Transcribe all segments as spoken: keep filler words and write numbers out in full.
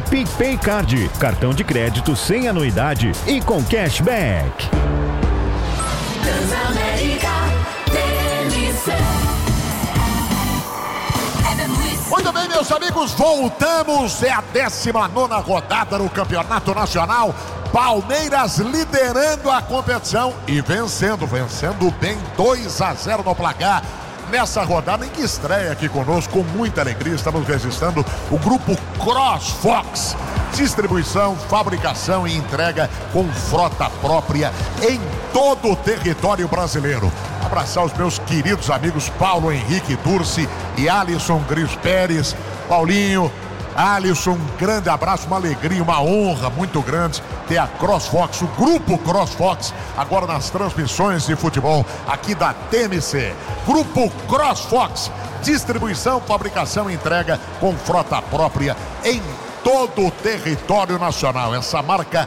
PicPay Card, cartão de crédito sem anuidade e com cashback. Transamérica T V C. Muito bem, meus amigos, voltamos. É a décima nona rodada no Campeonato Nacional. Palmeiras liderando a competição e vencendo, vencendo bem, dois a zero no placar. Nessa rodada em que estreia aqui conosco, com muita alegria, estamos registrando o grupo CrossFox. Distribuição, fabricação e entrega com frota própria em todo o território brasileiro. Abraçar os meus queridos amigos Paulo Henrique Durci e Alisson Gris Pérez. Paulinho, Alisson, um grande abraço, uma alegria, uma honra muito grande ter a CrossFox, o grupo CrossFox, agora nas transmissões de futebol aqui da T M C. Grupo CrossFox, distribuição, fabricação e entrega com frota própria em todo o território nacional. Essa marca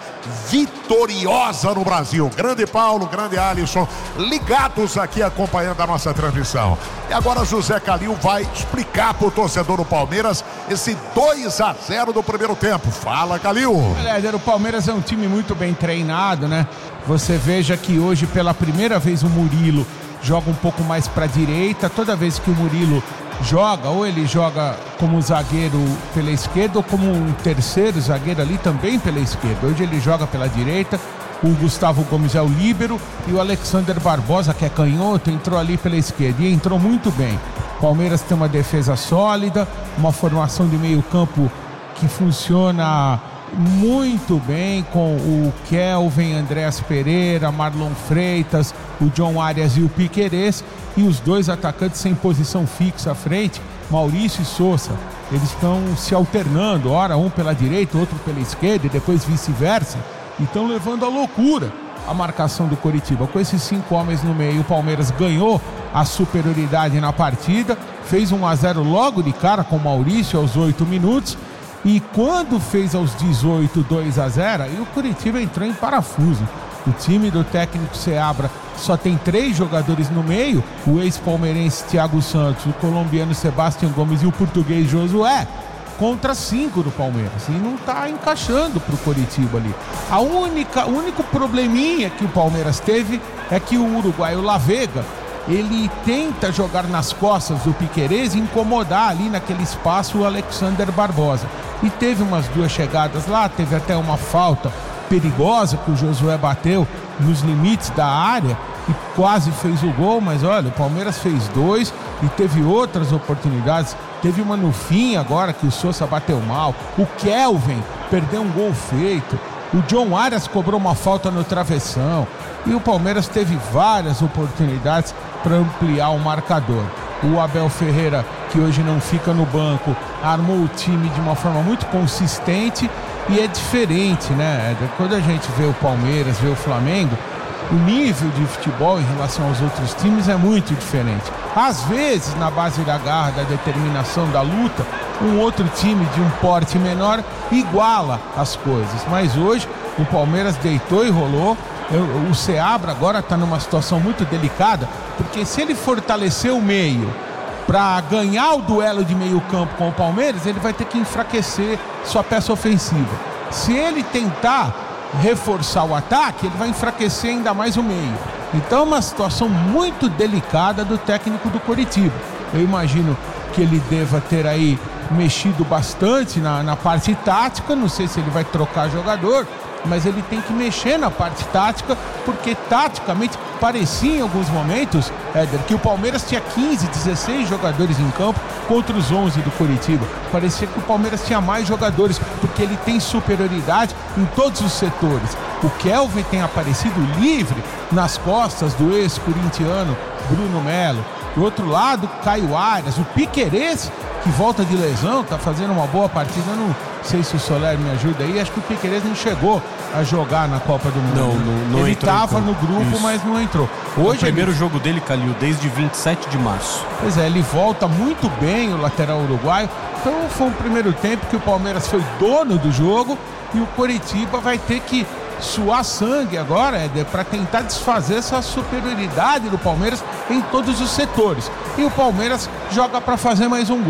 vitoriosa no Brasil. Grande Paulo, grande Alisson, ligados aqui acompanhando a nossa transmissão. E agora José Calil vai explicar para o torcedor do Palmeiras esse dois a zero do primeiro tempo. Fala, Calil. Galera, o Palmeiras é um time muito bem treinado, né? Você veja que hoje, pela primeira vez, o Murilo joga um pouco mais para a direita. Toda vez que o Murilo joga, ou ele joga como zagueiro pela esquerda ou como um terceiro zagueiro ali também pela esquerda. Hoje ele joga pela direita, o Gustavo Gomes é o líbero e o Alexander Barbosa, que é canhoto, entrou ali pela esquerda e entrou muito bem. Palmeiras tem uma defesa sólida, uma formação de meio campo que funciona muito bem com o Kelvin, Andréas Pereira, Marlon Freitas, o John Arias e o Piquerez, e os dois atacantes sem posição fixa à frente, Maurício e Sousa. Eles estão se alternando, ora um pela direita, outro pela esquerda e depois vice-versa, e estão levando à loucura a marcação do Coritiba. Com esses cinco homens no meio, o Palmeiras ganhou a superioridade na partida, fez um a zero logo de cara com o Maurício aos oito minutos, e quando fez aos dezoito, dois a zero, aí o Coritiba entrou em parafuso. O time do técnico Seabra só tem três jogadores no meio, o ex-palmeirense Thiago Santos, o colombiano Sebastião Gomes e o português Josué, contra cinco do Palmeiras, e não está encaixando para o Coritiba ali. A única, o único probleminha que o Palmeiras teve é que o uruguaio La Vega, ele tenta jogar nas costas do Piquerez e incomodar ali naquele espaço o Alexander Barbosa. E teve umas duas chegadas lá, teve até uma falta perigosa que o Josué bateu nos limites da área e quase fez o gol, mas olha, o Palmeiras fez dois e teve outras oportunidades. Teve uma no fim agora que o Sousa bateu mal, o Kelvin perdeu um gol feito, o John Arias cobrou uma falta no travessão e o Palmeiras teve várias oportunidades para ampliar o marcador. O Abel Ferreira, que hoje não fica no banco, armou o time de uma forma muito consistente e é diferente, né? Quando a gente vê o Palmeiras, vê o Flamengo, o nível de futebol em relação aos outros times é muito diferente. Às vezes, na base da garra, da determinação, da luta, um outro time de um porte menor iguala as coisas. Mas hoje, o Palmeiras deitou e rolou. O Seabra agora está numa situação muito delicada, porque se ele fortalecer o meio para ganhar o duelo de meio campo com o Palmeiras, ele vai ter que enfraquecer sua peça ofensiva. Se ele tentar reforçar o ataque, ele vai enfraquecer ainda mais o meio. Então é uma situação muito delicada do técnico do Coritiba. Eu imagino que ele deva ter aí mexido bastante na, na parte tática, não sei se ele vai trocar jogador, mas ele tem que mexer na parte tática, porque taticamente parecia em alguns momentos, Éder, que o Palmeiras tinha quinze, dezesseis jogadores em campo contra os onze do Coritiba. Parecia que o Palmeiras tinha mais jogadores, porque ele tem superioridade em todos os setores. O Kelvin tem aparecido livre nas costas do ex-corintiano Bruno Melo. Do outro lado, Caio Arias, o Piquerez, que volta de lesão, tá fazendo uma boa partida. Eu não sei se o Soler me ajuda aí, acho que o Piquerez não chegou a jogar na Copa do Mundo. Não, não, não ele entrou. Ele tava no grupo, isso, mas não entrou. Hoje o primeiro ele... jogo dele, Calil, desde vinte e sete de março. Pois é, ele volta muito bem, o lateral uruguaio. Então foi um primeiro tempo que o Palmeiras foi dono do jogo e o Coritiba vai ter que suar sangue agora, Éder, para tentar desfazer essa superioridade do Palmeiras em todos os setores. E o Palmeiras joga para fazer mais um gol.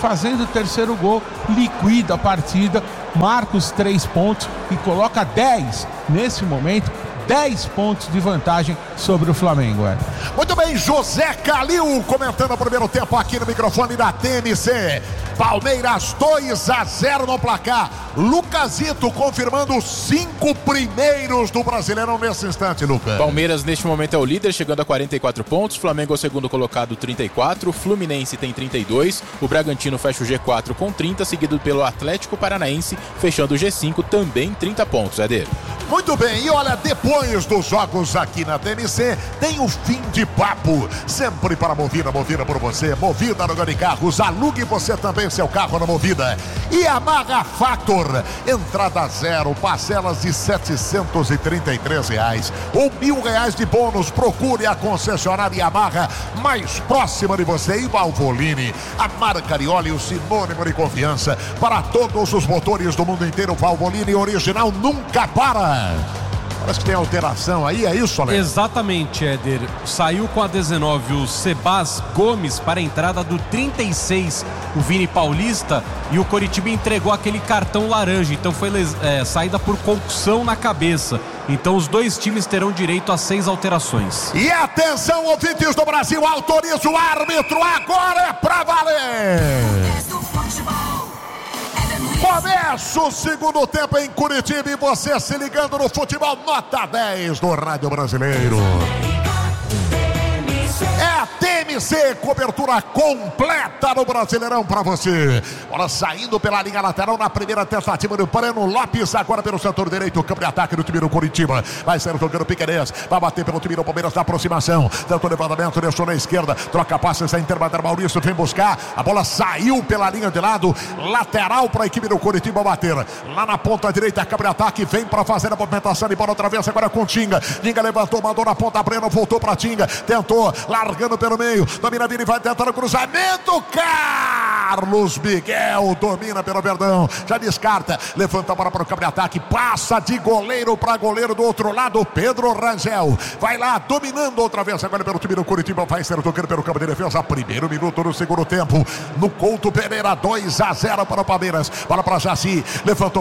fazendo o terceiro gol, liquida a partida, marca os três pontos e coloca dez nesse momento. dez pontos de vantagem sobre o Flamengo. É. Muito bem, José Calil comentando o primeiro tempo aqui no microfone da T M C. Palmeiras dois a zero no placar. Lucasito confirmando os cinco primeiros do Brasileirão nesse instante, Lucas. Palmeiras neste momento é o líder, chegando a quarenta e quatro pontos. Flamengo é o segundo colocado, trinta e quatro. Fluminense tem trinta e dois. O Bragantino fecha o G quatro com trinta, seguido pelo Atlético Paranaense, fechando o G cinco também trinta pontos, Éder. Muito bem, e olha, depois dos jogos aqui na T M C, tem o fim de papo, sempre para Movida, Movida por você, Movida no de carros, alugue você também seu carro na Movida. E Yamaha Factor, entrada zero, parcelas de setecentos e trinta e três reais, ou mil reais de bônus. Procure a concessionária Yamaha mais próxima de você. E Valvoline, a marca de óleo sinônimo de confiança para todos os motores do mundo inteiro. Valvoline original nunca para. Parece que tem alteração aí, é isso, Alex? Exatamente, Éder. Saiu com a dezenove o Sebas Gomes para a entrada do trinta e seis, o Vini Paulista, e o Coritiba entregou aquele cartão laranja. Então foi é, saída por concussão na cabeça. Então os dois times terão direito a seis alterações. E atenção, ouvintes do Brasil, autoriza o árbitro, agora é pra valer! Começa o segundo tempo em Curitiba e você se ligando no futebol nota dez do Rádio Brasileiro. É a T M C, cobertura completa no Brasileirão pra você. Bola saindo pela linha lateral na primeira tentativa do Breno Lopes, agora pelo setor direito, campo de ataque do time do Curitiba. Vai ser jogando Piquerez, vai bater pelo time do Palmeiras na aproximação. Tentou levantamento, deixou na esquerda, troca passes, a Interbater Maurício vem buscar. A bola saiu pela linha de lado, lateral para a equipe do Curitiba bater. Lá na ponta direita, campo de ataque, vem para fazer a movimentação de bola outra vez, agora com Tinga. Tinga levantou, mandou na ponta, Breno voltou para Tinga, tentou, largando pelo meio, domina Vini, vai tentar o cruzamento, Carlos Miguel domina pelo Verdão, já descarta, levanta a bola para o campo de ataque, passa de goleiro para goleiro do outro lado, Pedro Rangel, vai lá, dominando outra vez agora pelo time do Curitiba, vai ser tocando pelo campo de defesa, primeiro minuto do segundo tempo, no Couto Pereira, dois a zero para o Palmeiras, bola para Jaci, levantou